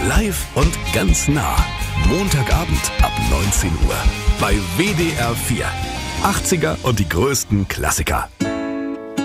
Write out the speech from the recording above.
Live und ganz nah. Montagabend ab 19 Uhr. Bei WDR 4. 80er und die größten Klassiker.